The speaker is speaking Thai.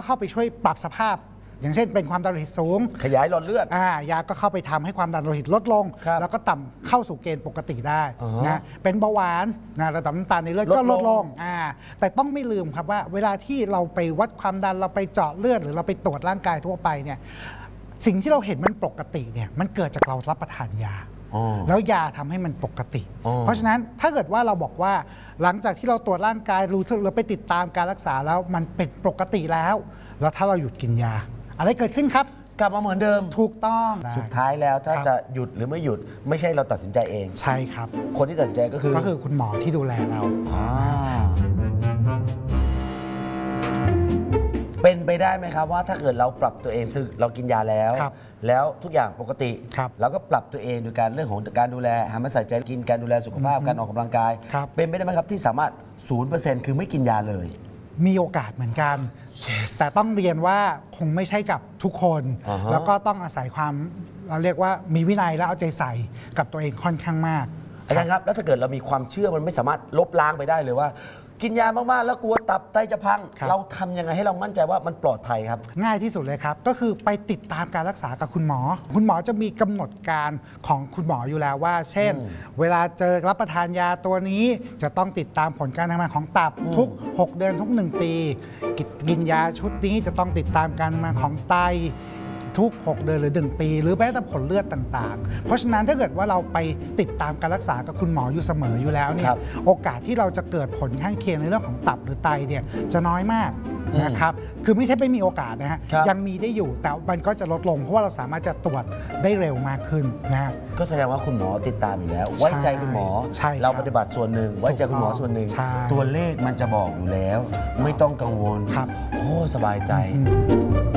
เข้าไปช่วยปรับสภาพอย่างเช่นเป็นความดันโลหิตสูงขยายหลอดเลือดยาก็เข้าไปทำให้ความดันโลหิตลดลงแล้วก็ต่ำเข้าสู่เกณฑ์ปกติได้นะเป็นเบาหวานนะระดับน้ำตาลในเลือดก็ลดลงแต่ต้องไม่ลืมครับว่าเวลาที่เราไปวัดความดันเราไปเจาะเลือดหรือเราไปตรวจร่างกายทั่วไปเนี่ยสิ่งที่เราเห็นมันปกติเนี่ยมันเกิดจากเรารับประทานยาแล้วยาทำให้มันปกติเพราะฉะนั้นถ้าเกิดว่าเราบอกว่าหลังจากที่เราตรวจร่างกายรู้เราไปติดตามการรักษาแล้วมันเป็นปกติแล้วถ้าเราหยุดกินยาอะไรเกิดขึ้นครับกลับมาเหมือนเดิมถูกต้องสุดท้ายแล้วถ้าจะหยุดหรือไม่หยุดไม่ใช่เราตัดสินใจเองใช่ครับคนที่ตัดสินใจก็คือคุณหมอที่ดูแลเราเป็นไปได้ไหมครับว่าถ้าเกิดเราปรับตัวเองซึ่งเรากินยาแล้วทุกอย่างปกติเราก็ปรับตัวเองโดยการเรื่องของการดูแลหันมาใส่ใจกินการดูแลสุขภาพการออกกำลังกายเป็นไปได้ไหมครับที่สามารถ 0% คือไม่กินยาเลยมีโอกาสเหมือนกัน แต่ต้องเรียนว่าคงไม่ใช่กับทุกคนแล้วก็ต้องอาศัยความเราเรียกว่ามีวินัยและเอาใจใส่กับตัวเองค่อนข้างมากอาจารย์ครับแล้วถ้าเกิดเรามีความเชื่อมันไม่สามารถลบล้างไปได้เลยว่ากินยามากๆแล้วกลัวตับไตจะพังเราทำยังไงให้เรามั่นใจว่ามันปลอดภัยครับง่ายที่สุดเลยครับก็คือไปติดตามการรักษากับคุณหมอจะมีกำหนดการของคุณหมออยู่แล้วว่าเช่นเวลาเจอรับประทานยาตัวนี้จะต้องติดตามผลการทำงานของตับทุก6 เดือนทุก1 ปีกินยาชุดนี้จะต้องติดตามการทำงานของไตทุก6 เดือนหรือ1 ปีหรือแม้แต่ผลเลือดต่างๆเพราะฉะนั้นถ้าเกิดว่าเราไปติดตามการรักษากับคุณหมออยู่เสมออยู่แล้วเนี่ยโอกาสที่เราจะเกิดผลข้างเคียงในเรื่องของตับหรือไตเนี่ยจะน้อยมากนะครับคือไม่ใช่ไม่มีโอกาสนะฮะยังมีได้อยู่แต่มันก็จะลดลงเพราะว่าเราสามารถจะตรวจได้เร็วมากขึ้นนะก็แสดงว่าคุณหมอติดตามอยู่แล้วไว้ใจคุณหมอเราปฏิบัติส่วนหนึ่งไว้ใจคุณหมอส่วนหนึ่งตัวเลขมันจะบอกอยู่แล้วไม่ต้องกังวลโอ้สบายใจ